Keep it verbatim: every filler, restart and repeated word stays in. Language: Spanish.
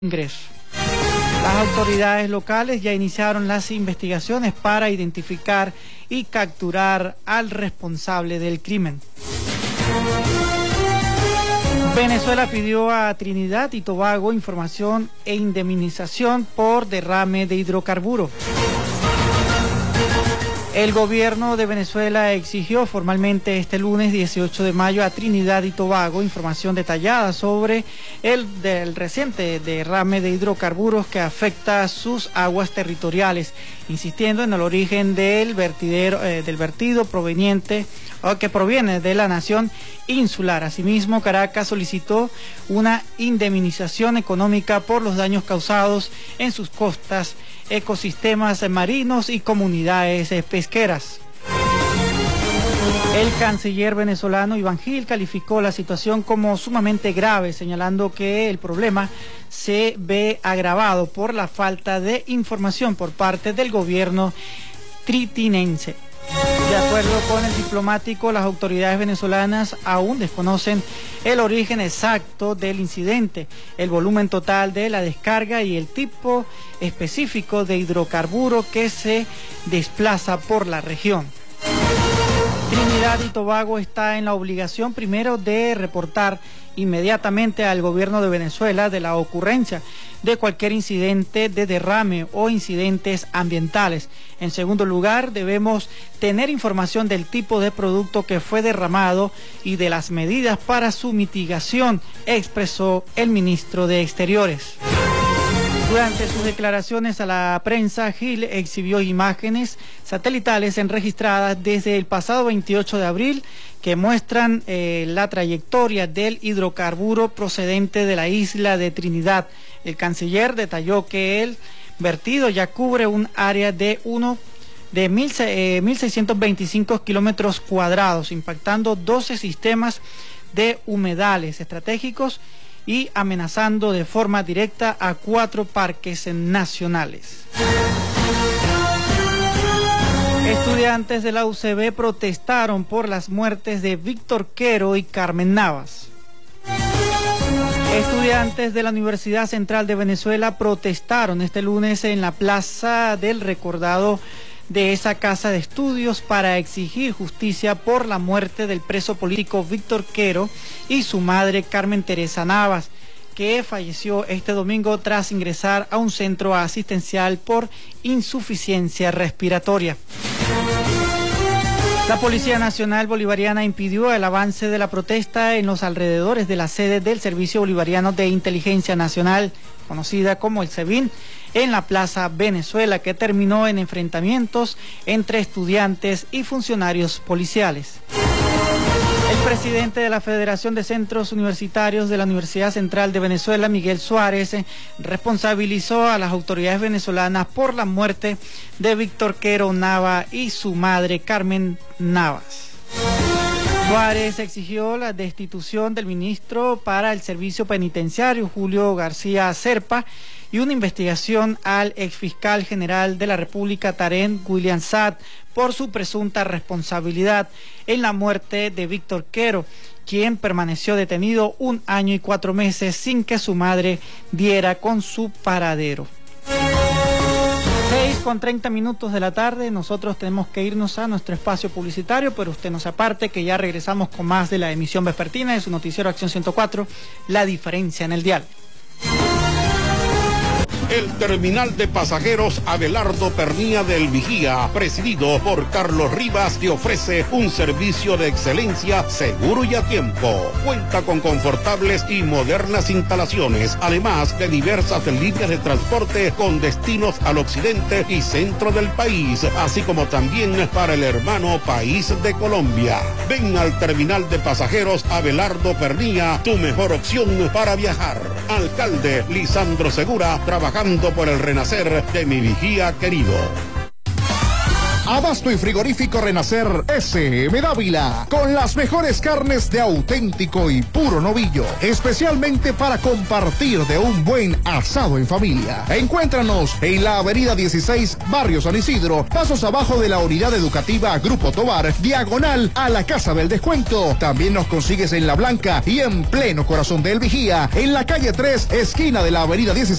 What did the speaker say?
ingreso. Las autoridades locales ya iniciaron las investigaciones para identificar y capturar al responsable del crimen. Venezuela pidió a Trinidad y Tobago información e indemnización por derrame de hidrocarburos. El gobierno de Venezuela exigió formalmente este lunes dieciocho de mayo a Trinidad y Tobago información detallada sobre el del reciente derrame de hidrocarburos que afecta sus aguas territoriales, insistiendo en el origen del vertidero, eh, del vertido proveniente o que proviene de la nación insular. Asimismo, Caracas solicitó una indemnización económica por los daños causados en sus costas, ecosistemas marinos y comunidades pesqueras. El canciller venezolano Iván Gil calificó la situación como sumamente grave, señalando que el problema se ve agravado por la falta de información por parte del gobierno tritinense. De acuerdo con el diplomático, las autoridades venezolanas aún desconocen el origen exacto del incidente, el volumen total de la descarga y el tipo específico de hidrocarburo que se desplaza por la región. Trinidad y Tobago está en la obligación primero de reportar inmediatamente al gobierno de Venezuela de la ocurrencia de cualquier incidente de derrame o incidentes ambientales. En segundo lugar, debemos tener información del tipo de producto que fue derramado y de las medidas para su mitigación, expresó el ministro de Exteriores. Durante sus declaraciones a la prensa, Gil exhibió imágenes satelitales registradas desde el pasado veintiocho de abril que muestran eh, la trayectoria del hidrocarburo procedente de la isla de Trinidad. El canciller detalló que el vertido ya cubre un área de uno de mil seiscientos veinticinco kilómetros cuadrados, impactando doce sistemas de humedales estratégicos y amenazando de forma directa a cuatro parques nacionales. Estudiantes de la U C B protestaron por las muertes de Víctor Quero y Carmen Navas. Estudiantes de la Universidad Central de Venezuela protestaron este lunes en la plaza del recordado de esa casa de estudios para exigir justicia por la muerte del preso político Víctor Quero y su madre Carmen Teresa Navas, que falleció este domingo tras ingresar a un centro asistencial por insuficiencia respiratoria. La Policía Nacional Bolivariana impidió el avance de la protesta en los alrededores de la sede del Servicio Bolivariano de Inteligencia Nacional, conocida como el SEBIN, en la Plaza Venezuela, que terminó en enfrentamientos entre estudiantes y funcionarios policiales. El presidente de la Federación de Centros Universitarios de la Universidad Central de Venezuela, Miguel Suárez, responsabilizó a las autoridades venezolanas por la muerte de Víctor Quero Nava y su madre Carmen Navas. Suárez exigió la destitución del ministro para el Servicio Penitenciario, Julio García Serpa, y una investigación al exfiscal general de la República, Tarek William Saad, por su presunta responsabilidad en la muerte de Víctor Quero, quien permaneció detenido un año y cuatro meses sin que su madre diera con su paradero. seis con treinta minutos de la tarde, nosotros tenemos que irnos a nuestro espacio publicitario, pero usted no se aparte, que ya regresamos con más de la emisión vespertina de su noticiero Acción ciento cuatro, La Diferencia en el Dial. El terminal de pasajeros Abelardo Pernía del Vigía, presidido por Carlos Rivas, te ofrece un servicio de excelencia seguro y a tiempo. Cuenta con confortables y modernas instalaciones, además de diversas líneas de transporte con destinos al occidente y centro del país, así como también para el hermano país de Colombia. Ven al terminal de pasajeros Abelardo Pernía, tu mejor opción para viajar. Alcalde Lisandro Segura, trabajando por el renacer de mi Vigía querido. Abasto y frigorífico Renacer S M Dávila, con las mejores carnes de auténtico y puro novillo, especialmente para compartir de un buen asado en familia. Encuéntranos en la avenida dieciséis, Barrio San Isidro, pasos abajo de la unidad educativa Grupo Tobar, diagonal a la Casa del Descuento. También nos consigues en La Blanca y en pleno corazón del Vigía, en la calle tres, esquina de la avenida dieciséis.